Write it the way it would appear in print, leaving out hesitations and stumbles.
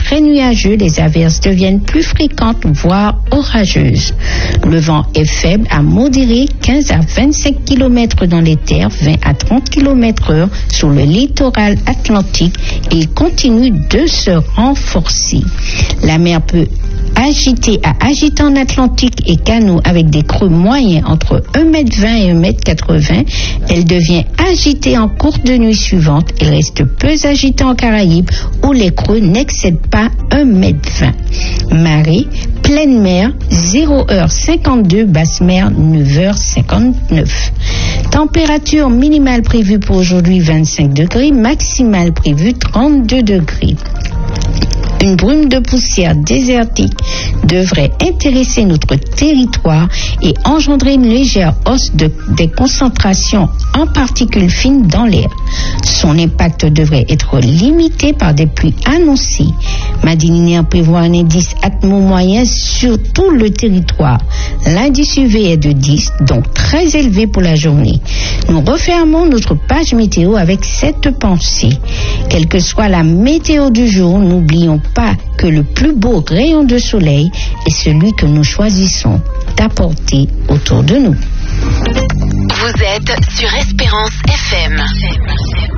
très nuageux, les averses deviennent plus fréquentes, voire orageuses. Le vent est faible à modéré, 15 à 25 km dans les terres, 20 à 30 km/h sur le littoral atlantique et il continue de se renforcer. La mer peut agiter en Atlantique et canaux avec des creux moyens entre 1,20 m et 1,80 m. Elle devient agitée en cours de nuit suivante et reste peu agitée en Caraïbes où les creux n'excèdent pas 1,20 m. Marée, pleine mer, 0h52, basse mer, 9h59. Température minimale prévue pour aujourd'hui 25 degrés, maximale prévue 32 degrés. Une brume de poussière désertique devrait intéresser notre territoire et engendrer une légère hausse des concentrations en particules fines dans l'air. Son impact devrait être limité par des pluies annoncées. Madininer prévoit un indice atmo moyen sur tout le territoire. L'indice UV est de 10, donc très élevé pour la journée. Nous refermons notre page météo avec cette pensée. Quelle que soit la météo du jour, n'oublions pas que le plus beau rayon de soleil est celui que nous choisissons d'apporter autour de nous. Vous êtes sur Espérance FM.